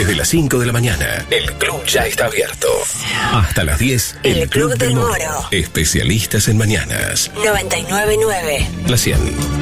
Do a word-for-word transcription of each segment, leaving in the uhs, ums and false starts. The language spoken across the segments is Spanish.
Desde las cinco de la mañana, el club ya está abierto. Hasta las diez, el, el Club, Club del Moro. Moro. Especialistas en mañanas. noventa y nueve punto nueve. La cien.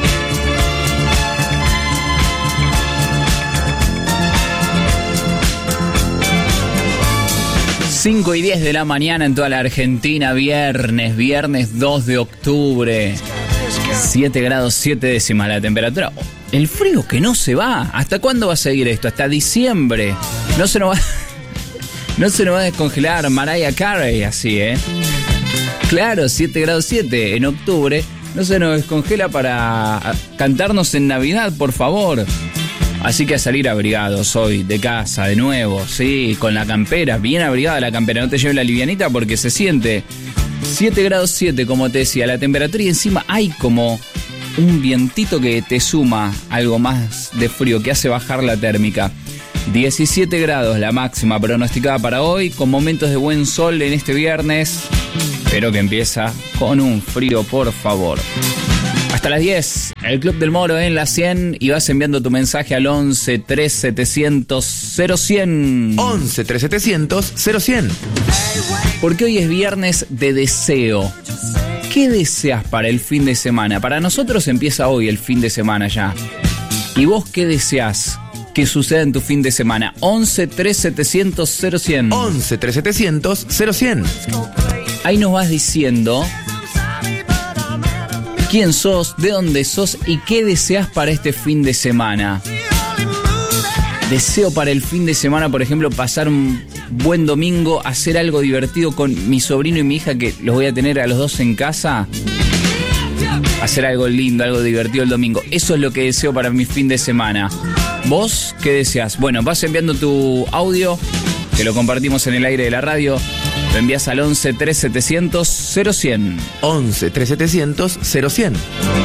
cinco y diez de la mañana en toda la Argentina, viernes, viernes dos de octubre. siete grados siete décimas la temperatura. El frío que no se va. ¿Hasta cuándo va a seguir esto? Hasta diciembre. No se nos va, no se nos va a descongelar Mariah Carey así, ¿eh? Claro, siete grados siete en octubre. No se nos descongela para cantarnos en Navidad, por favor. Así que a salir abrigados hoy, de casa, de nuevo, sí, con la campera, bien abrigada la campera, no te lleves la livianita porque se siente siete grados siete, como te decía, la temperatura, y encima hay como un vientito que te suma algo más de frío, que hace bajar la térmica. diecisiete grados la máxima pronosticada para hoy, con momentos de buen sol en este viernes, pero que empieza con un frío, por favor. Hasta las diez, el Club del Moro en la cien, y vas enviando tu mensaje al once tres setecientos cero cien. once tres setecientos cero cien. Porque hoy es viernes de deseo. ¿Qué deseas para el fin de semana? Para nosotros empieza hoy el fin de semana ya. ¿Y vos qué deseas que suceda en tu fin de semana? once tres setecientos cero cien. once tres setecientos cero cien. Ahí nos vas diciendo quién sos, de dónde sos y qué deseas para este fin de semana. Deseo para el fin de semana, por ejemplo, pasar un buen domingo, hacer algo divertido con mi sobrino y mi hija, que los voy a tener a los dos en casa. Hacer algo lindo, algo divertido el domingo. Eso es lo que deseo para mi fin de semana. ¿Vos qué deseas? Bueno, vas enviando tu audio, que lo compartimos en el aire de la radio. Lo envías al once tres setecientos cero cien. once tres setecientos cero cien.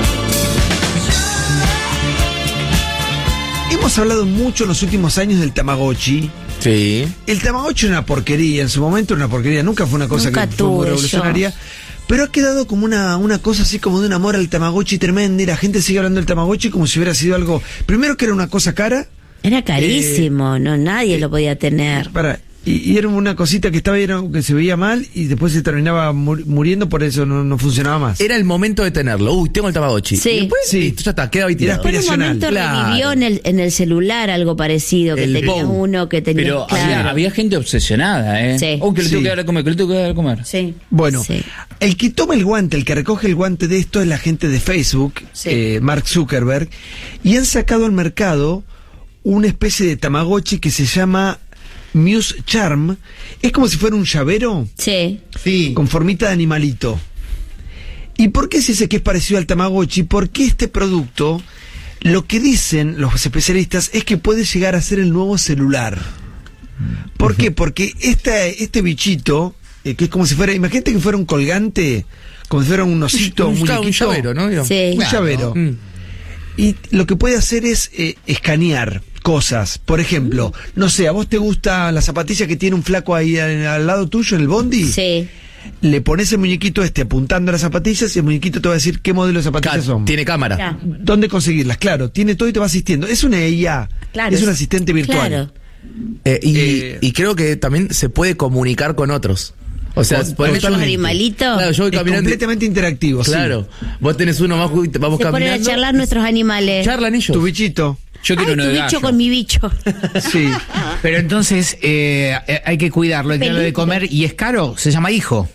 Hemos hablado mucho en los últimos años del Tamagotchi. Sí. El Tamagotchi era una porquería, en su momento era una porquería, nunca fue una cosa nunca que fue muy revolucionaria. Yo. Pero ha quedado como una, una cosa así como de un amor al Tamagotchi tremenda, y la gente sigue hablando del Tamagotchi como si hubiera sido algo, primero que era una cosa cara. Era carísimo, eh, no, nadie eh, lo podía tener. Para... Y, y era una cosita que estaba era, que se veía mal y después se terminaba mur, muriendo, por eso no, no funcionaba más. Era el momento de tenerlo. Uy, tengo el Tamagotchi. Sí. Y después, sí. listo, ya está, queda ahí tirado. Por un momento claro. revivió en el, en el celular algo parecido, que el tenía boom. uno que tenía. Pero claro. había, había gente obsesionada, ¿eh? Sí. Oh, que le Sí. tengo que dar a comer, que le tengo que dar a comer. Sí. Bueno, Sí. el que toma el guante, el que recoge el guante de esto es la gente de Facebook, Sí. eh, Mark Zuckerberg, y han sacado al mercado una especie de Tamagotchi que se llama Muse Charm. Es como si fuera un llavero. Sí. Sí. Con formita de animalito. ¿Y por qué se dice que es parecido al Tamagotchi? Porque este producto, lo que dicen los especialistas es que puede llegar a ser el nuevo celular. ¿Por qué? Porque este, este bichito, eh, que es como si fuera, imagínate que fuera un colgante, como si fuera un osito, un, un, muñequito. un llavero, ¿no? Sí. Un Claro. llavero. Mm. Y lo que puede hacer es eh, escanear cosas. Por ejemplo, no sé, ¿a vos te gusta la zapatilla que tiene un flaco ahí al, al lado tuyo en el bondi? Sí. Le pones el muñequito este apuntando a las zapatillas y el muñequito te va a decir qué modelo de zapatillas Claro, son. tiene cámara. Ya. ¿Dónde conseguirlas? Claro, tiene todo y te va asistiendo. Es una I A, Claro, es un es- asistente virtual. Claro. Eh, y, Eh, y creo que también se puede comunicar con otros. O sea, Con- ponés- ¿Otros animalitos? Claro, yo voy Es caminando. completamente interactivo, sí. Claro. Vos tenés uno más y te- vamos Se ponen a caminando. charlar nuestros animales. Charlan ellos. Tu bichito. Yo quiero Ay, uno tu de bicho gallo. con mi bicho. Sí. Pero entonces eh, eh, hay que cuidarlo, hay que darle de comer y es caro, se llama hijo.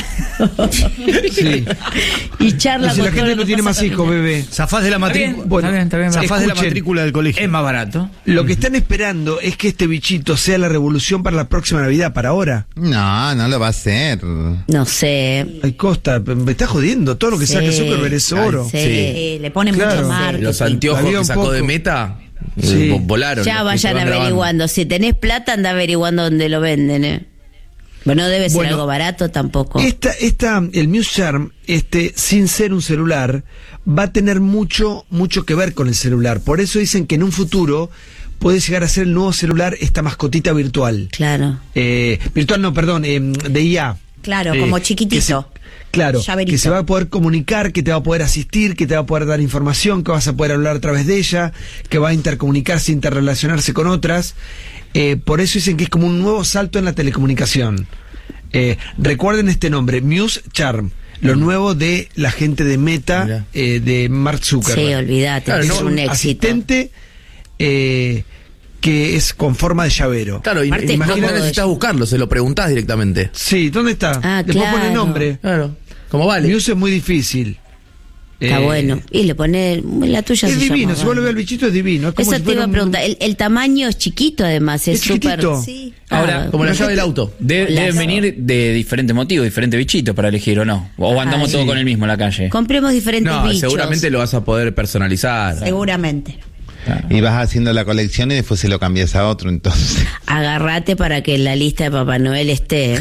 Sí. Y charla No, si la con todo gente lo no que tiene pasa más hijos, con- bebé. Zafás de la matrícula. bien, bueno, está bien, está bien. zafás Zafás de de la matrícula del colegio. Es más barato. Lo que están esperando es que este bichito sea la revolución para la próxima Navidad, para ahora. No, no lo va a hacer. No sé. Ay, Costa, me está jodiendo. Todo lo que Sí. saca Zuckerberg es oro. Sí. Sí. Le ponen Claro. mucho marketing. Los anteojos Había que un sacó poco. de Meta Sí. eh, volaron. Ya Los que vayan estaban grabando. averiguando. Si tenés plata, anda averiguando dónde lo venden, ¿eh? Bueno, no debe ser Bueno, algo barato tampoco. Esta, esta, el Muse Charm, este, sin ser un celular, va a tener mucho, mucho que ver con el celular. Por eso dicen que en un futuro puede llegar a ser el nuevo celular, esta mascotita virtual. Claro. Eh, virtual no, perdón, eh, de I A. Claro, Eh, como que chiquitito. se- Claro, Llaverito. que se va a poder comunicar, que te va a poder asistir, que te va a poder dar información, que vas a poder hablar a través de ella, que va a intercomunicarse, interrelacionarse con otras. Eh, por eso dicen que es como un nuevo salto en la telecomunicación. Eh, recuerden este nombre, Muse Charm, lo nuevo de la gente de Meta, eh, de Mark Zuckerberg. Sí, olvídate, Claro, es ¿no? un éxito. asistente eh, que es con forma de llavero. Claro, y, Aparte, imagina, cómodo no necesitas eso. buscarlo, se lo preguntás directamente. Sí, ¿dónde está? Ah, Después claro. pone nombre. Claro. Como vale. Muse es muy difícil. Está Eh, bueno. Y le pone, la tuya Es se divino, llama, si vos lo ves Vale. al bichito es divino. Es como Eso si te fuera iba a un- preguntar. El, el tamaño es chiquito, además. Es Es súper. chiquitito. Sí. Ahora, Ah, Como la Imagínate- llave del auto. De- Lazo. deben venir de diferentes motivos, diferentes bichitos para elegir o no. O andamos Ah, todos sí. con el mismo en la calle. Compremos diferentes No, bichos. seguramente lo vas a poder personalizar. Seguramente. Y vas haciendo la colección y después se lo cambias a otro, entonces. Agarrate para que en la lista de Papá Noel esté.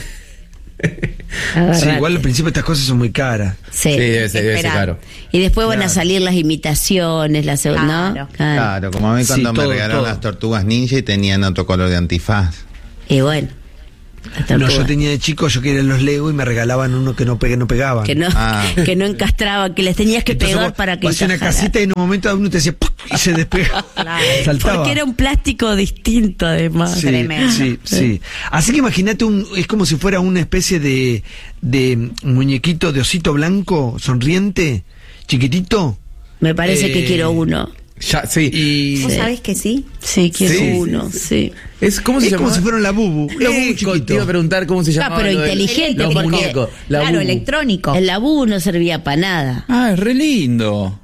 Sí, Agarrate. igual al principio estas cosas son muy caras. Sí. Sí, debe ser, debe ser Esperar. caro. Y después van a Claro. salir las imitaciones, las Claro. ¿no? Claro, como a mí Sí, cuando todo, me regalaron todo. las tortugas ninja y tenían otro color de antifaz. Y bueno. las No, yo tortugas. tenía de chico, yo quería los Lego y me regalaban uno que no, pegue, no pegaban. Que no, Ah. que no encastraba, que les tenías que Entonces pegar vos para que hacías una encajara. casita y en un momento uno te decía ¡puc! Y se despegaba. Saltaba. Porque era un plástico distinto, además. Sí, Tremendo. sí, sí. Así que imagínate, un, es como si fuera una especie de, de muñequito de osito blanco, sonriente, chiquitito. Me parece Eh, que quiero uno. Ya, sí. Y ¿Vos sabés que sí? Sí, quiero Sí, uno, sí. Es, ¿cómo se es llama? como si fuera un labubu. Un labubu Eh, chiquito. te iba a preguntar cómo se Ah, llama. pero inteligente, Los porque- muñecos. la Claro, bubu. electrónico. El labú no servía para nada. Ah, es re lindo.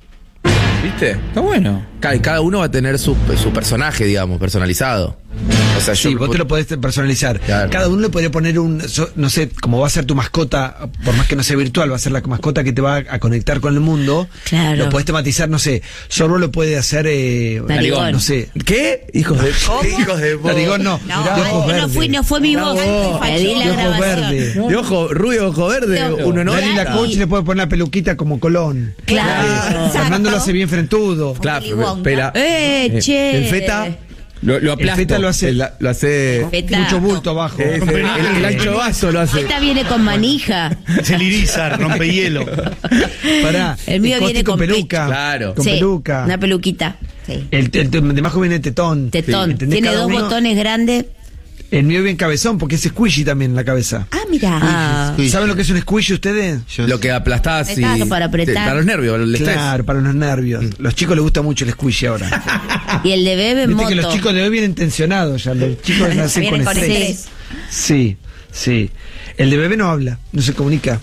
¿Viste? Está bueno. Cada, cada uno va a tener su, su personaje, digamos, personalizado. O sea, yo. Sí, vos te lo podés personalizar. Claro. Cada uno le podría poner un, so- no sé, como va a ser tu mascota, por más que no sea virtual, va a ser la mascota que te va a conectar con el mundo. Claro. Lo podés tematizar, no sé, Zorro lo puede hacer, eh, Narigón. no sé. ¿Qué? Hijos de. Hijos de. Narigón no, No, de ojos no, verdes. fui, no fue mi voz. Bravo. Pedí la De ojos grabación. verdes. De ojo rubio, ojo verde, No. uno no. Dani la coach le puede poner una peluquita como Colón. Claro. Fernando lo hace bien frentudo. Claro, Willy Wonka. pela. Eh, che. El feta. Lo, lo El aplasto. feta lo hace, el- Lo hace. Feta. mucho bulto abajo. es el, el- el ancho vaso lo hace. Feta viene con manija. Se liriza, rompehielo. Pará. El mío Costi viene con peluca. pecho. Claro. Con Sí, peluca. Una peluquita. Sí. El, el, el de abajo viene tetón. Tetón. ¿Entendés? Tiene Cada dos uno- botones grandes. El mío bien cabezón porque es squishy también en la cabeza. Ah, mira. Ah, Sí. ¿Saben lo que es un squishy ustedes? Yo Lo que aplastás y. Claro, para apretar. Para los nervios, el estrés. Claro, para los nervios. Los chicos les gusta mucho el squishy ahora. y el de bebé en Viste moto. que los chicos de hoy vienen tensionados ya. Los chicos nacen Vienen con con estrés. estrés. Sí, sí. El de bebé no habla, no se comunica.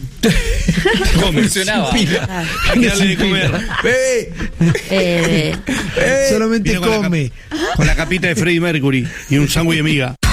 Funcionaba. Dale de comer. ¡Bebé! Eh, Solamente Vino con la come. cap- Con la capita de Freddie Mercury y un sándwich de miga.